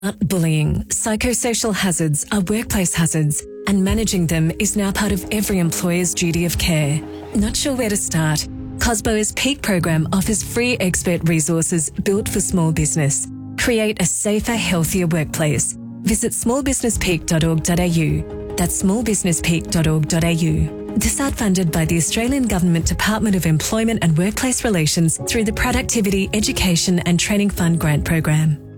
Bullying, psychosocial hazards are workplace hazards, and managing them is now part of every employer's duty of care. Not sure where to start? COSBO's Peak program offers free expert resources built for small business. Create a safer, healthier workplace. Visit smallbusinesspeak.org.au. That's smallbusinesspeak.org.au. This ad funded by the Australian Government Department of Employment and Workplace Relations through the Productivity, Education and Training Fund grant program.